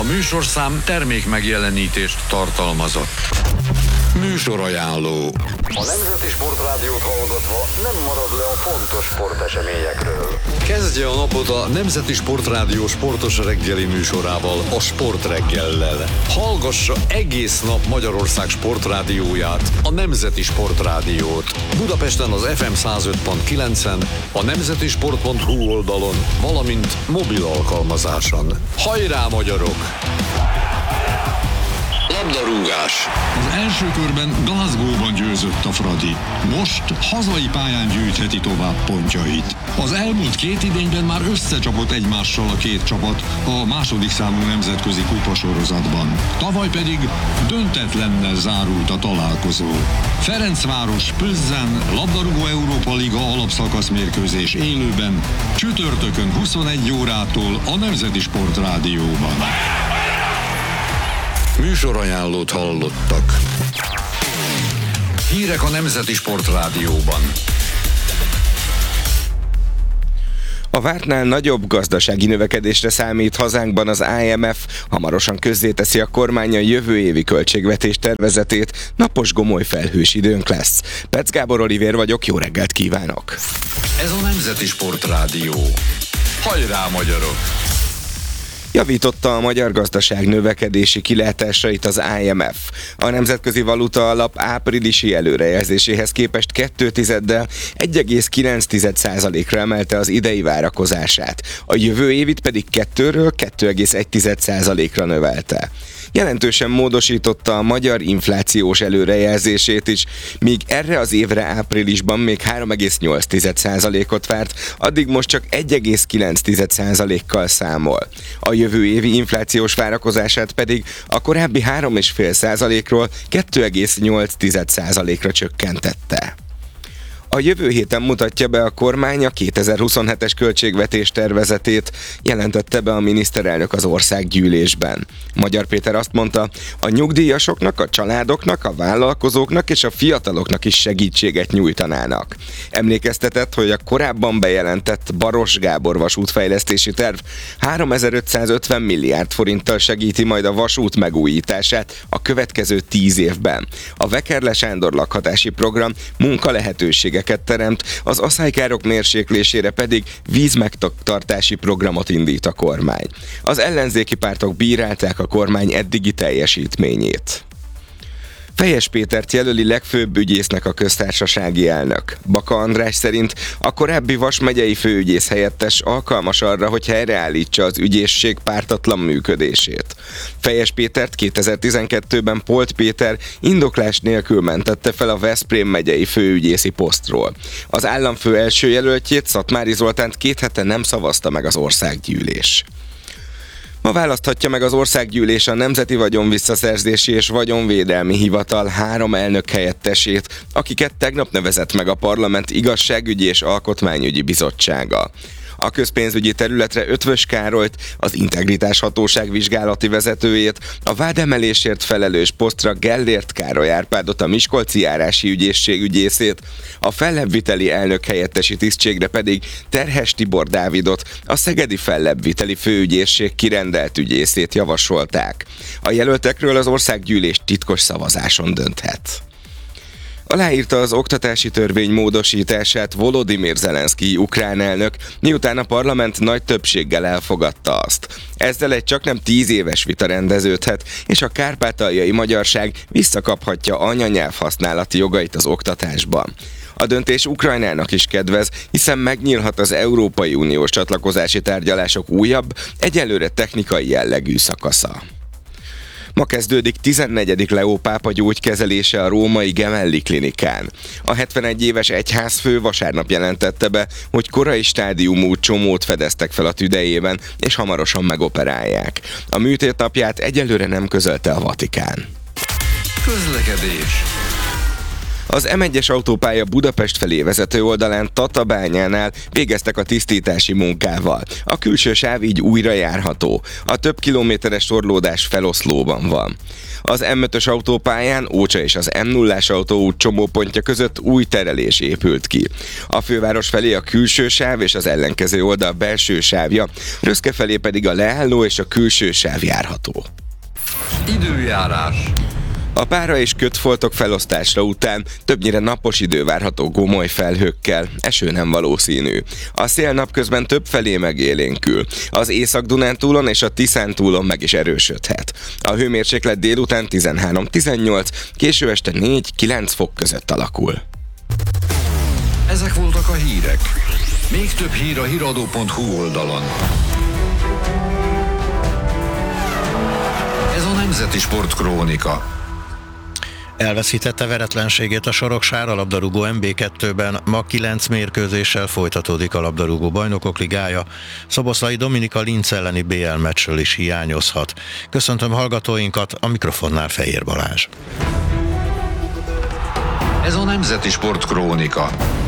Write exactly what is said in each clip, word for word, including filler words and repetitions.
A műsorszám termék megjelenítést tartalmazott. Műsorajánló. A Nemzeti Sportrádiót hallgatva nem marad le a fontos sporteseményekről. Kezdje a napot a Nemzeti Sportrádió sportos reggeli műsorával, a Sportreggellel. Hallgassa egész nap Magyarország sportrádióját, a Nemzeti Sportrádiót. Budapesten az ef em száz öt pont kilencen, a nemzetisport pont hu oldalon, valamint mobil alkalmazáson. Hajrá, magyarok! Labdarúgás. Az első körben Glasgow-ban győzött a Fradi. Most hazai pályán gyűjtheti tovább pontjait. Az elmúlt két idényben már összecsapott egymással a két csapat a második számú nemzetközi kupasorozatban. Tavaly pedig döntetlennel zárult a találkozó. Ferencváros Plzen labdarúgó Európa Liga alapszakasz mérkőzés élőben csütörtökön huszonegy órától a Nemzeti Sportrádióban. Műsorajánlót hallottak. Hírek a Nemzeti Sportrádióban. A vártnál nagyobb gazdasági növekedésre számít hazánkban az i em ef, hamarosan közzéteszi a kormány a jövő évi költségvetés tervezetét, napos gomoly felhős időnk lesz. Pec Gábor Olivér vagyok, jó reggelt kívánok! Ez a Nemzeti Sportrádió. Hajrá, magyarok! Javította a magyar gazdaság növekedési kilátásait az i em ef. A Nemzetközi Valuta Alap áprilisi előrejelzéséhez képest kettő tizeddel egy egész kilenc százalékra emelte az idei várakozását. A jövő évit pedig kettőről kettő egész egy százalékra növelte. Jelentősen módosította a magyar inflációs előrejelzését is, míg erre az évre áprilisban még három egész nyolc százalékot várt, addig most csak egy egész kilenc százalékkal számol. A jövő évi inflációs várakozását pedig a korábbi három egész öt százalékról kettő egész nyolc százalékra csökkentette. A jövő héten mutatja be a kormány a kétezer-huszonhetes költségvetés tervezetét, jelentette be a miniszterelnök az országgyűlésben. Magyar Péter azt mondta, a nyugdíjasoknak, a családoknak, a vállalkozóknak és a fiataloknak is segítséget nyújtanának. Emlékeztetett, hogy a korábban bejelentett Baross Gábor vasútfejlesztési terv háromezer-ötszázötven milliárd forinttal segíti majd a vasút megújítását a következő tíz évben. A Vekerle Sándor lakhatási program munkalehetőségek teremt, az aszálykárok mérséklésére pedig vízmegtartási programot indít a kormány. Az ellenzéki pártok bírálták a kormány eddigi teljesítményét. Fejes Pétert jelöli legfőbb ügyésznek a köztársasági elnök. Baka András szerint a korábbi Vas megyei főügyész helyettes alkalmas arra, hogy helyreállítsa az ügyészség pártatlan működését. Fejes Pétert kétezer-tizenkettőben Polt Péter indoklás nélkül mentette fel a Veszprém megyei főügyészi posztról. Az államfő első jelöltjét, Szatmári Zoltánt két hete nem szavazta meg az országgyűlés. Ma választhatja meg az országgyűlés a Nemzeti Vagyonvisszaszerzési és Vagyonvédelmi Hivatal három elnök helyettesét, akiket tegnap nevezett meg a Parlament Igazságügyi és Alkotmányügyi Bizottsága. A közpénzügyi területre Ötvös Károlyt, az Integritás Hatóság vizsgálati vezetőjét, a vádemelésért felelős posztra Gellért Károly Árpádot, a Miskolci járási ügyészség ügyészét, a fellebbviteli elnök helyettesi tisztségre pedig Terhes Tibor Dávidot, a Szegedi fellebbviteli főügyészség kirendelt ügyészét javasolták. A jelöltekről az országgyűlés titkos szavazáson dönthet. Aláírta az oktatási törvény módosítását Volodymyr Zelenszkij ukrán elnök, miután a parlament nagy többséggel elfogadta azt. Ezzel egy csaknem tíz éves vita rendeződhet, és a kárpátaljai magyarság visszakaphatja anyanyelv használati jogait az oktatásban. A döntés Ukrajnának is kedvez, hiszen megnyílhat az Európai Uniós csatlakozási tárgyalások újabb, egyelőre technikai jellegű szakasza. Ma kezdődik tizennegyedik Leó pápa gyógykezelése a római Gemelli klinikán. A hetvenegy éves egyházfő vasárnap jelentette be, hogy korai stádiumú csomót fedeztek fel a tüdejében, és hamarosan megoperálják. A műtét napját egyelőre nem közölte a Vatikán. Közlekedés. Az em egyes autópálya Budapest felé vezető oldalán Tatabányánál végeztek a tisztítási munkával. A külső sáv így újra járható. A több kilométeres torlódás feloszlóban van. Az em ötös autópályán Ócsa és az em nullás autóút csomópontja között új terelés épült ki. A főváros felé a külső sáv és az ellenkező oldal belső sávja, Röszke felé pedig a leálló és a külső sáv járható. Időjárás. A pára és kötfoltok felosztásra után többnyire napos idő várható gomoly felhőkkel, eső nem valószínű. A szél napközben több felé megélénkül. Az Észak-Dunántúlon és a Tiszántúlon meg is erősödhet. A hőmérséklet délután tizenhárom-tizennyolc, késő este négy-kilenc fok között alakul. Ezek voltak a hírek. Még több hír a híradó pont hu oldalon. Ez a Nemzeti Sport Krónika. Elveszítette veretlenségét a Soroksár, a labdarúgó em bé kettőben. Ma kilenc mérkőzéssel folytatódik a labdarúgó bajnokok ligája. Szoboszlai Dominika Linz elleni bé el meccsről is hiányozhat. Köszöntöm hallgatóinkat, a mikrofonnál Fehér Balázs. Ez a Nemzeti Sport Krónika.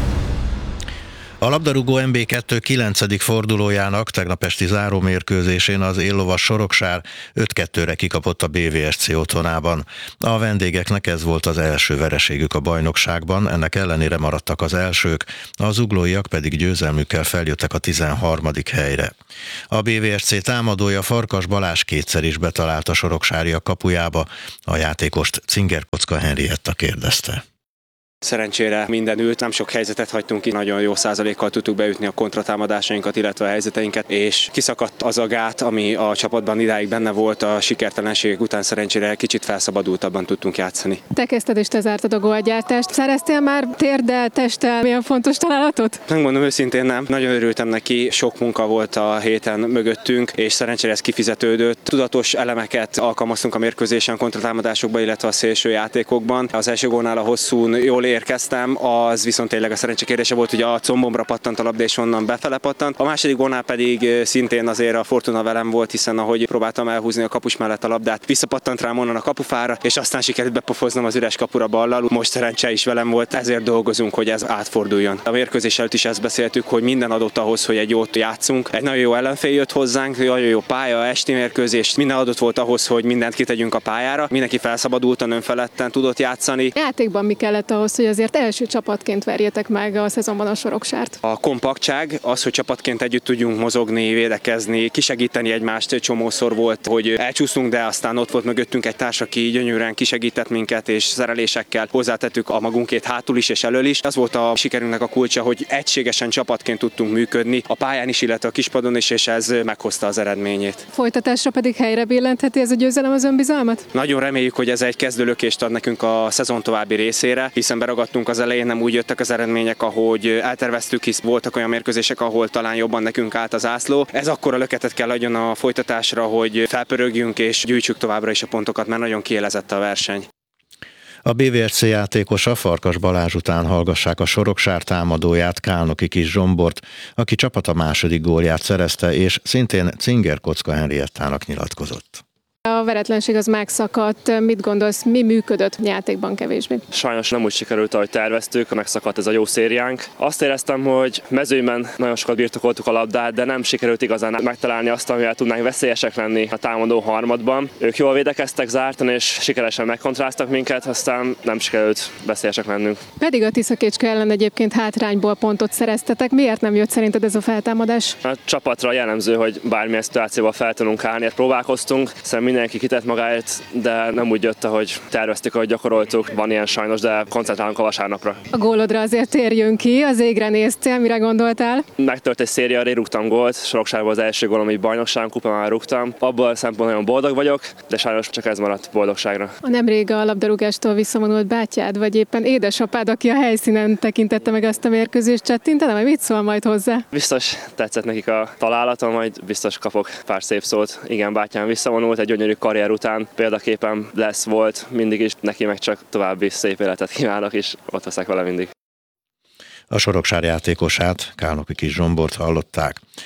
A labdarúgó em bé kettő kilencedik fordulójának tegnap esti zárómérkőzésén az éllovas Soroksár öt kettőre kikapott a bé vé es cé otthonában. A vendégeknek ez volt az első vereségük a bajnokságban, ennek ellenére maradtak az elsők, a zuglóiak pedig győzelmükkel feljöttek a tizenharmadik helyre. A bé vé es cé támadója Farkas Balázs kétszer is betalált a soroksáriak kapujába, a játékost Cinger Kocka Henrietta kérdezte. Szerencsére minden ült, nem sok helyzetet hagytunk ki, nagyon jó százalékkal tudtuk beütni a kontratámadásainkat, illetve a helyzeteinket, és kiszakadt az a gát, ami a csapatban idáig benne volt, a sikertelenségek után szerencsére kicsit felszabadultabban tudtunk játszani. Te kezdted és te zártad a gólgyártást. Szereztél már térddel, testtel milyen fontos találatot? Megmondom őszintén nem, nagyon örültem neki, sok munka volt a héten mögöttünk, és szerencsére ez kifizetődött. Tudatos elemeket alkalmaztunk a mérkőzésen, kontratámadásokban, illetve a szélső játékokban. Az első gólnál a hosszún jól érkeztem, az viszont tényleg a szerencse kérdése volt, hogy a combomra pattant a labda és onnan befele pattant. A második gólnál pedig szintén azért a fortuna velem volt, hiszen ahogy próbáltam elhúzni a kapus mellett a labdát, visszapattant rám onnan a kapufára, és aztán sikerült bepofoznom az üres kapura ballal. Most szerencse is velem volt, ezért dolgozunk, hogy ez átforduljon. A mérkőzés előtt is ezt beszéltük, hogy minden adott ahhoz, hogy egy jót játszunk. Egy nagyon jó ellenfél jött hozzánk, nagyon jó pálya, esti mérkőzés, minden adott volt ahhoz, hogy mindent kitegyünk a pályára. Mindenki felszabadultan, önfeledten tudott játszani. Játékban mi kellett ahhoz, hogy azért első csapatként verjétek meg a szezonban a Soroksárt? A kompaktság, az, hogy csapatként együtt tudjunk mozogni, védekezni, kisegíteni egymást, csomószor volt, hogy elcsúsztunk, de aztán ott volt mögöttünk egy társ, aki gyönyörűen kisegített minket, és szerelésekkel hozzátettük a magunkét hátul is és elől is. Az volt a sikerünknek a kulcsa, hogy egységesen csapatként tudtunk működni, a pályán is, illetve a kispadon is, és ez meghozta az eredményét. Folytatásra pedig helyre billentheti ez a győzelem az önbizalmat? Nagyon reméljük, hogy ez egy kezdőlökést ad nekünk a szezon további részére, hiszen beragadtunk az elején, nem úgy jöttek az eredmények, ahogy elterveztük, hisz voltak olyan mérkőzések, ahol talán jobban nekünk állt az ászló. Ez akkora löketet kell adjon a folytatásra, hogy felpörögjünk és gyűjtsük továbbra is a pontokat, mert nagyon kiélezett a verseny. A bé vé es cé játékosa Farkas Balázs után hallgassák a Soroksár támadóját, Kálnoki Kis Zsombort, aki csapata második gólját szerezte, és szintén Cinger Kocka Henriettának nyilatkozott. A veretlenség az megszakadt. Mit gondolsz, mi működött játékban kevésbé? Sajnos nem úgy sikerült, ahogy terveztük, megszakadt ez a jó szériánk. Azt éreztem, hogy mezőnyben nagyon sokat birtokoltuk a labdát, de nem sikerült igazán megtalálni azt, amivel tudnánk veszélyesek lenni a támadó harmadban. Ők jól védekeztek zártan, és sikeresen megkontráztak minket, aztán nem sikerült veszélyesek lennünk. Pedig a Tiszakécske ellen egyébként hátrányból pontot szereztetek. Miért nem jött szerinted ez a feltámadás? A csapatra jellemző, hogy bármilyen szituációval fel tudunk állni, próbálkoztunk. Mindenki kitett magáért, de nem úgy jött, ahogy terveztük, ahogy gyakoroltuk. Van ilyen sajnos, de koncentrálunk a vasárnapra. A gólodra azért térjünk ki, az égre néztél, mire gondoltál? Megtört egy széria, rúgtam gólt, Soroksárban az első gólom, így bajnokságon, kupán már rúgtam. Abból a szempontból nagyon boldog vagyok, de sajnos csak ez maradt boldogságra. A nemrég a labdarúgástól visszavonult bátyád, vagy éppen édesapád, aki a helyszínen tekintette meg azt a mérkőzést, csettintene, vagy mit szól majd hozzá? Biztos tetszett nekik a találatom, majd biztos kapok pár szép szót. Igen, bátyám visszavonult egy gyönyörű karrier után, példaképpen lesz, volt, mindig is, neki meg csak további szép életet kívánok, és ott leszek vele mindig. A Soroksár játékosát, Kálnoki Kis Zsombort hallották.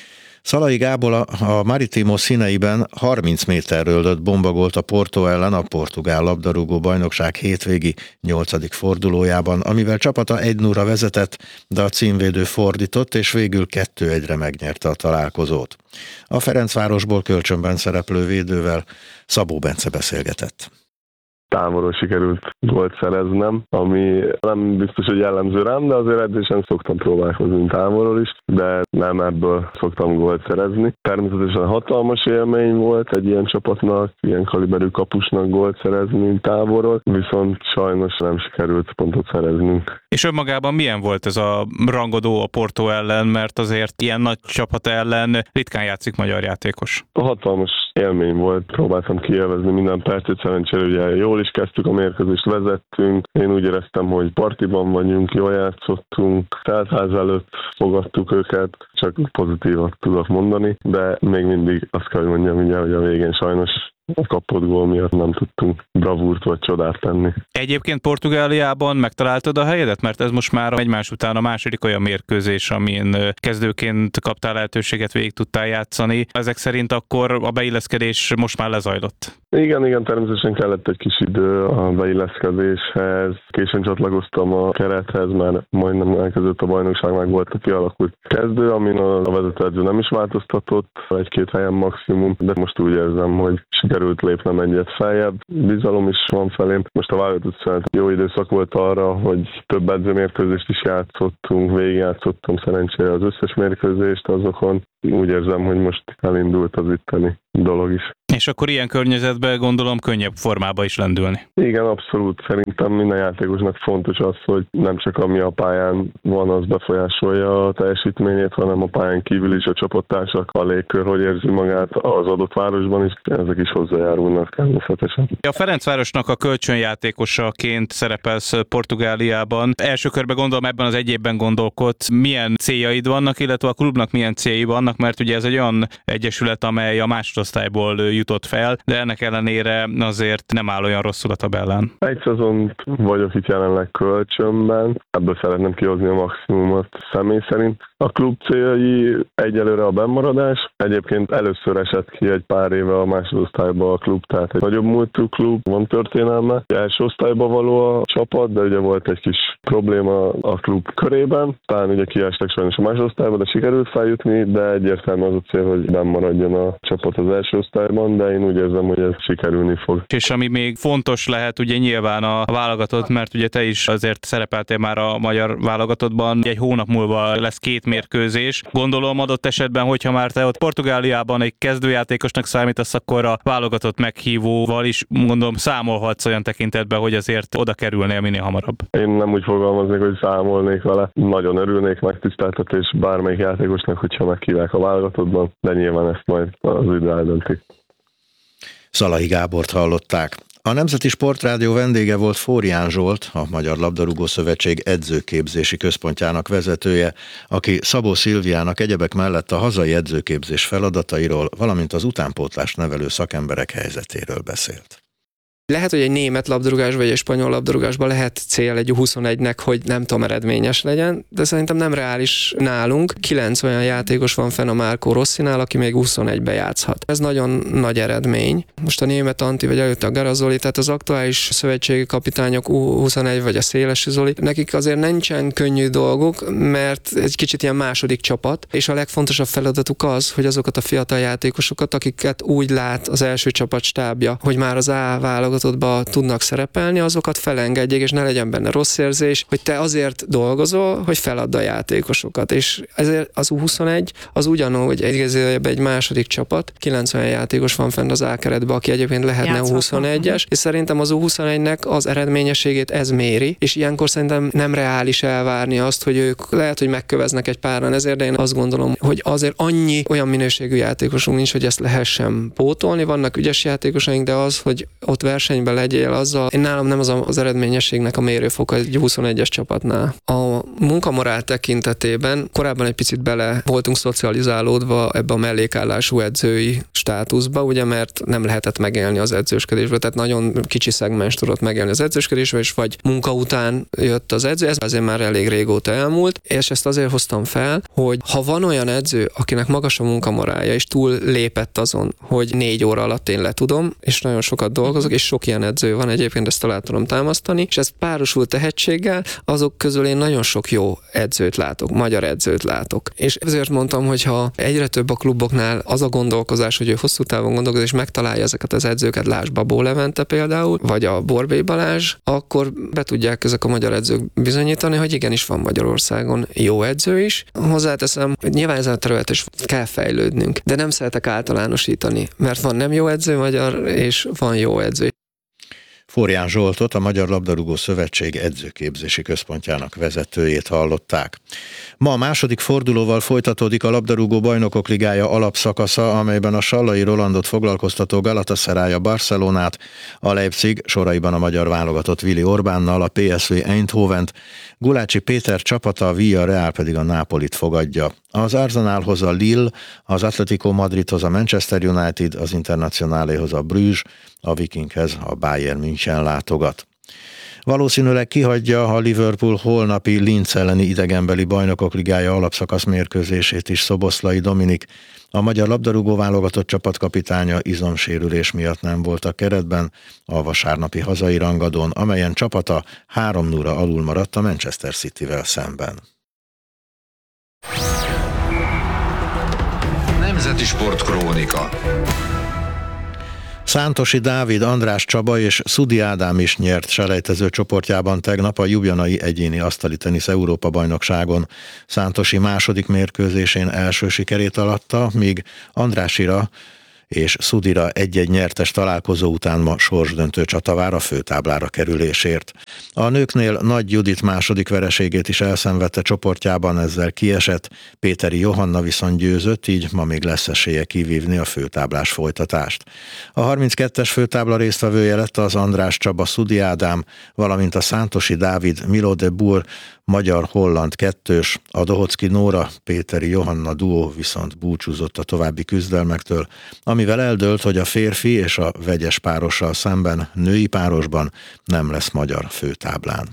Szalai Gábor a Maritimo színeiben harminc méterről lőtt bombagolt a Porto ellen a portugál labdarúgó bajnokság hétvégi nyolcadik fordulójában, amivel csapata egy nullra vezetett, de a címvédő fordított, és végül kettő egyre megnyerte a találkozót. A Ferencvárosból kölcsönben szereplő védővel Szabó Bence beszélgetett. Távolról sikerült gólt szereznem, ami nem biztos, hogy jellemző rám, de azért edzésen szoktam próbálkozni távolról is, de nem ebből szoktam gólt szerezni. Természetesen hatalmas élmény volt egy ilyen csapatnak, ilyen kaliberű kapusnak gólt szerezni távolról, viszont sajnos nem sikerült pontot szereznünk. És önmagában milyen volt ez a rangodó a Porto ellen, mert azért ilyen nagy csapat ellen ritkán játszik magyar játékos? Hatalmas élmény volt, próbáltam kielvezni minden percet, szerencsére ugye jól is kezdtük a mérkőzést, vezettünk. Én úgy éreztem, hogy partiban vagyunk, jól játszottunk, teltház előtt fogadtuk őket, csak pozitívat tudok mondani, de még mindig azt kell, hogy mondjam, ugye, hogy a végén sajnos a kapott gól miatt nem tudtunk bravúrt vagy csodát tenni. Egyébként Portugáliában megtaláltad a helyedet? Mert ez most már egymás után a második olyan mérkőzés, amin kezdőként kaptál lehetőséget, végig tudtál játszani. Ezek szerint akkor a beilleszkedés most már lezajlott? Igen, igen, természetesen kellett egy kis idő a beilleszkedéshez. Későn csatlakoztam a kerethez, mert majdnem elkezdődött a bajnokság, meg volt a kialakult kezdő, amin a vezetőedző nem is változtatott, egy-két helyen maximum, de most úgy érzem, hogy sikerült lépnem egyet feljebb. Bizalom is van felém. Most a válogatott szünet jó időszak volt arra, hogy több edzőmérkőzést is játszottunk, végigjátszottam szerencsére az összes mérkőzést azokon. Úgy érzem, hogy most elindult az itteni dolog is. És akkor ilyen környezetben gondolom könnyebb formába is lendülni. Igen, abszolút. Szerintem minden játékosnak fontos az, hogy nem csak ami a pályán van, az befolyásolja a teljesítményét, hanem a pályán kívül is a csapattársak, a légkör, hogy érzi magát az adott városban is, ezek is hozzájárulnak természetesen. A Ferencvárosnak a kölcsönjátékosaként szerepelsz Portugáliában. Első körben gondolom ebben az egy évben gondolkodsz, milyen céljaid vannak, illetve a klubnak milyen céljai vannak, mert ugye ez egy olyan egyesület, amely a másodosztályból jutott fel, de ennek ellenére azért nem áll olyan rosszul a tabellán. Egy szezont vagyok itt jelenleg kölcsönben, ebből szeretném kihozni a maximumot személy szerint. A klub céljai egyelőre a bennmaradás. Egyébként először esett ki egy pár éve a másodosztályba a klub, tehát egy nagyobb múltú klub, van történelme. Első osztályba való a csapat, de ugye volt egy kis probléma a klub körében. Talán ugye kiestek sajnos a másodosztályba, de sikerült feljutni, de egyértelmű az a cél, hogy bennmaradjon a csapat az első osztályban, de én úgy érzem, hogy ez sikerülni fog. És ami még fontos lehet, ugye nyilván a válogatott, mert ugye te is azért szerepeltél már a magyar válogatottban, egy hónap múlva lesz két mérkőzés. Gondolom adott esetben, hogyha már te ott Portugáliában egy kezdőjátékosnak számítasz, akkor a válogatott meghívóval is gondolom számolhatsz olyan tekintetben, hogy azért oda kerülnél minél hamarabb. Én nem úgy fogalmaznék, hogy számolnék vele. Nagyon örülnék, megtiszteltetés bármelyik játékosnak, hogyha meghívják a válogatottban, de nyilván ezt majd az idő eldönti. Szalai Gábort hallották. A Nemzeti Sportrádió vendége volt Fórián Zsolt, a Magyar Labdarúgó Szövetség edzőképzési központjának vezetője, aki Szabó Szilviának egyebek mellett a hazai edzőképzés feladatairól, valamint az utánpótlást nevelő szakemberek helyzetéről beszélt. Lehet, hogy egy német labdarúgás vagy egy spanyol labdarúgásban lehet cél egy huszonegynek, hogy nem tudom, eredményes legyen, de szerintem nem reális nálunk. Kilenc olyan játékos van fenn a Marco Rossinál, aki még huszonegybe játszhat. Ez nagyon nagy eredmény. Most a német Anti, vagy előtte a Garazoli, tehát az aktuális szövetségi kapitányok U huszonegy vagy a Szélesi Zoli, nekik azért nincsen könnyű dolguk, mert egy kicsit ilyen második csapat, és a legfontosabb feladatuk az, hogy azokat a fiatal játékosokat, akiket úgy lát az első csapat stábja, hogy már az A válogatottba tudnak szerepelni, azokat felengedjék, és ne legyen benne rossz érzés, hogy te azért dolgozol, hogy feladd a játékosokat. És ezért az U huszonegy az ugyanúgy egy, egy második csapat, kilencven játékos van fenn az A keretben, aki egyébként lehetne U huszonegyes, és szerintem az U huszonegynek az eredményességét ez méri, és ilyenkor szerintem nem reális elvárni azt, hogy ők lehet, hogy megköveznek egy páran ezért, de én azt gondolom, hogy azért annyi olyan minőségű játékosunk nincs, hogy ezt lehessen pótolni. Vannak ügyes játékosaink, de az, hogy ott verseny versenyben legyél azzal. Én nálam nem az az eredményességnek a mérőfoka egy huszonegyes csapatnál. A munkamorál tekintetében korábban egy picit bele voltunk szocializálódva ebbe a mellékállású edzői státuszba, ugye, mert nem lehetett megélni az edzősködésbe, tehát nagyon kicsi szegmens tudott megélni az edzősködésbe, és vagy munka után jött az edző, ez azért már elég régóta elmúlt, és ezt azért hoztam fel, hogy ha van olyan edző, akinek magas a munkamorálja, és túl lépett azon, hogy négy óra alatt én le tudom, és nagyon sokat dolgozok, és sok ilyen edző van egyébként, ezt alá tudom támasztani, és ez párosul tehetséggel, azok közül én nagyon sok jó edzőt látok, magyar edzőt látok. És ezért mondtam, hogy ha egyre több a kluboknál az a gondolkozás, hogy ő hosszú távon gondolkozik, és megtalálja ezeket az edzőket, lásd Babó Levente például, vagy a Borbély Balázs, akkor be tudják ezek a magyar edzők bizonyítani, hogy igenis van Magyarországon jó edző is. Hozzáteszem, hogy nyilván ezen a területen is kell fejlődnünk, de nem szeretek általánosítani, mert van nem jó edző magyar, és van jó edző. Forján Zsoltot, a Magyar Labdarúgó Szövetség edzőképzési központjának vezetőjét hallották. Ma a második fordulóval folytatódik a Labdarúgó Bajnokok Ligája alapszakasza, amelyben a Sallai Rolandot foglalkoztató Galatasaray a Barcelonát, a Leipzig soraiban a magyar válogatott Willi Orbánnal, a pé es vé Eindhovent, Gulácsi Péter csapata, a Villarreal pedig a Nápolit fogadja. Az Arsenalhoz a Lille, az Atletico Madridhoz a Manchester United, az Internacionáléhoz a Bruges, a Vikinghez a Bayern München látogat. Valószínűleg kihagyja a Liverpool holnapi Linz elleni idegenbeli Bajnokok Ligája alapszakasz mérkőzését is Szoboszlai Dominik. A magyar labdarúgó válogatott csapatkapitánya izomsérülés miatt nem volt a keretben a vasárnapi hazai rangadón, amelyen csapata három nulla alul maradt a Manchester Cityvel szemben. Nemzeti Sportkrónika. Szántosi Dávid, András Csaba és Szudi Ádám is nyert selejtező csoportjában tegnap a ljubljanai egyéni asztali tenisz Európa-bajnokságon. Szántosi második mérkőzésén első sikerét alatta, míg Andrásira és Szudira egy-egy nyertes találkozó után ma sorsdöntő csata vár a főtáblára kerülésért. A nőknél Nagy Judit második vereségét is elszenvedte csoportjában, ezzel kiesett, Péteri Johanna viszont győzött, így ma még lesz esélye kivívni a főtáblás folytatást. A harminckettes főtábla résztvevője lett az András Csaba Szudi Ádám, valamint a Szántosi Dávid Milo de Boer magyar-holland kettős, a Dohocki Nóra Péteri Johanna duó viszont búcsúzott a további küzdelmektől, amivel eldőlt, hogy a férfi és a vegyes párossal szemben női párosban nem lesz magyar főtáblán.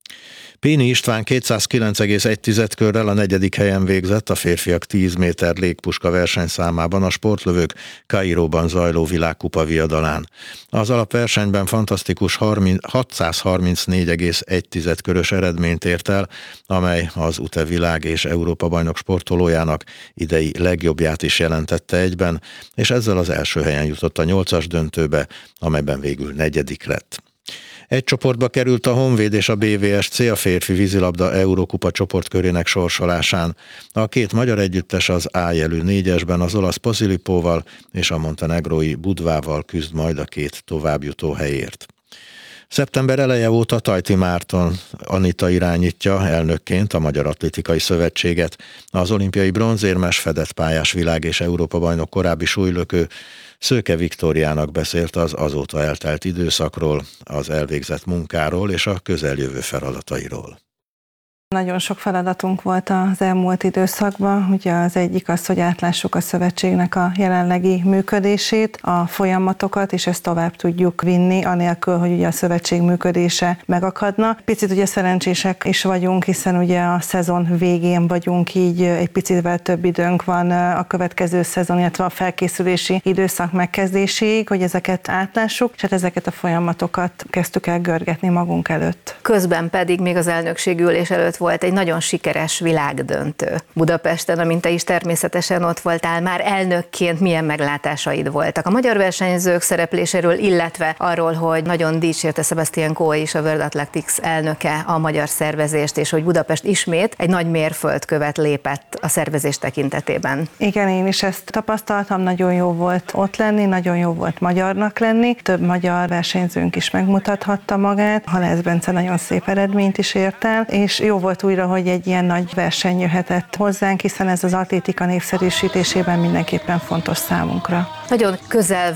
Péni István kétszázkilenc egész egy körrel a negyedik helyen végzett a férfiak tíz méter légpuska versenyszámában a sportlövők Kairóban zajló világkupa viadalán. Az alapversenyben fantasztikus hatszázharmincnégy egész egy körös eredményt ért el, amely az u té e világ és Európa bajnok sportolójának idei legjobbját is jelentette egyben, és ezzel az első helyen jutott a nyolcas döntőbe, amelyben végül negyedik lett. Egy csoportba került a Honvéd és a bé vé es cé a férfi vízilabda Eurókupa csoportkörének sorsolásán. A két magyar együttes az A jelű négyesben az olasz Posilipóval és a montenegrói Budvával küzd majd a két továbbjutó helyért. Szeptember eleje óta Tajti Márton Anita irányítja elnökként a Magyar Atlétikai Szövetséget. Az olimpiai bronzérmes fedett pályás világ- és Európa-bajnok korábbi súlylökő Szőke Viktóriának beszélt az azóta eltelt időszakról, az elvégzett munkáról és a közeljövő feladatairól. Nagyon sok feladatunk volt az elmúlt időszakban. Ugye az egyik az, hogy átlássuk a szövetségnek a jelenlegi működését, a folyamatokat, és ezt tovább tudjuk vinni, anélkül, hogy ugye a szövetség működése megakadna. Picit ugye szerencsések is vagyunk, hiszen ugye a szezon végén vagyunk, így egy picitvel több időnk van a következő szezon, illetve a felkészülési időszak megkezdéséig, hogy ezeket átlássuk, és hát ezeket a folyamatokat kezdtük el görgetni magunk előtt. Közben pedig még az elnökségülés előtt volt egy nagyon sikeres világdöntő Budapesten, amint te is természetesen ott voltál, már elnökként milyen meglátásaid voltak a magyar versenyzők szerepléséről, illetve arról, hogy nagyon dicsérte Sebastian Coe is, a World Athletics elnöke a magyar szervezést, és hogy Budapest ismét egy nagy mérföldkövet lépett a szervezés tekintetében. Igen, én is ezt tapasztaltam, nagyon jó volt ott lenni, nagyon jó volt magyarnak lenni, több magyar versenyzőnk is megmutathatta magát, Halász Bence nagyon szép eredményt is ért el, és jó volt újra, hogy egy ilyen nagy verseny jöhetett hozzánk, hiszen ez az atlétika népszerűsítésében mindenképpen fontos számunkra. Nagyon közel vagy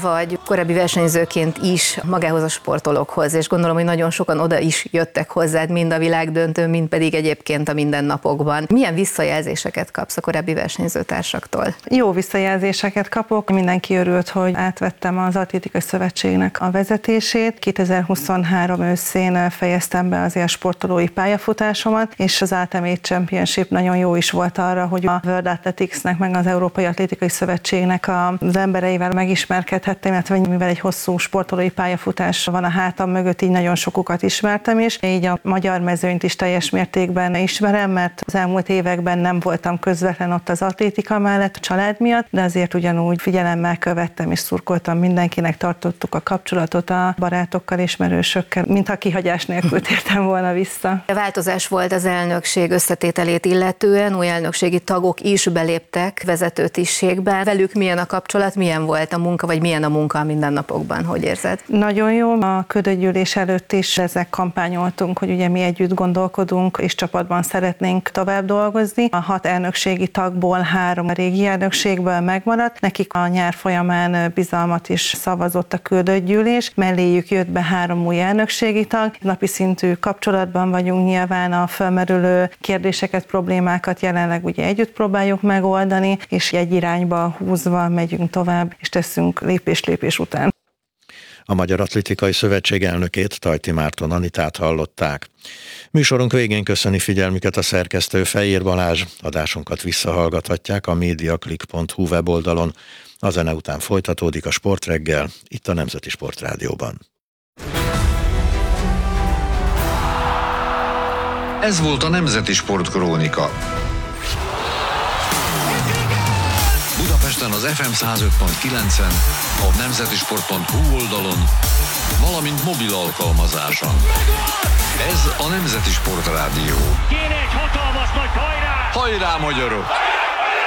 korábbi versenyzőként is magához a sportolókhoz, és gondolom, hogy nagyon sokan oda is jöttek hozzád, mind a világdöntőn, mind pedig egyébként a mindennapokban. Milyen visszajelzéseket kapsz a korábbi versenyzőtársaktól? Jó visszajelzéseket kapok. Mindenki örült, hogy átvettem az Atlétikai Szövetségnek a vezetését. kétezer-huszonhárom őszén fejeztem be azért a sportolói pályafutásomat, és az Ultimate Championship nagyon jó is volt arra, hogy a World Athleticsnek meg az Európai Atlétikai Szövetségnek az embereivel megismerkedhettem, illetve mivel egy hosszú sportolói pályafutás van a hátam mögött, így nagyon sokukat ismertem is. Így a magyar mezőnyt is teljes mértékben ismerem, mert az elmúlt években nem voltam közvetlen ott az atlétika mellett a család miatt, de azért ugyanúgy figyelemmel követtem és szurkoltam mindenkinek, tartottuk a kapcsolatot a barátokkal, ismerősökkel, mintha kihagyás nélkül tértem volna vissza. Változás volt az elnökség összetételét illetően, új elnökségi tagok is beléptek vezetőtisztségbe. Velük milyen a kapcsolat, milyen volt a munka, vagy milyen a munka a mindennapokban, hogy érzed? Nagyon jó. A ködögyűlés előtt is ezek kampányoltunk, hogy ugye mi együtt gondolkodunk, és csapatban szeretnénk tovább dolgozni. A hat elnökségi tagból három a régi elnökségből megmaradt. Nekik a nyár folyamán bizalmat is szavazott a ködögyűlés. Melléjük jött be három új elnökségi tag. Napi szintű kapcsolatban vagyunk, nyilván a felmerülő kérdéseket, problémákat jelenleg ugye együtt próbáljuk megoldani, és egy irányba húzva megyünk tovább, és teszünk lépés-lépés után. A Magyar Atlétikai Szövetség elnökét, Tajti Márton Anitát hallották. Műsorunk végén köszöni figyelmüket a szerkesztő Fejér Balázs. Adásunkat visszahallgathatják a mediaclick pont hu weboldalon. A zene után folytatódik a Sportreggel, itt a Nemzeti Sportrádióban. Ez volt a Nemzeti Sportkrónika. Budapesten az ef em száz öt pont kilencen, a nemzetisport pont hu oldalon, valamint mobil alkalmazáson. Ez a Nemzeti Sportrádió. Kéne egy hatalmas nagy hajrá! Hajrá, magyarok!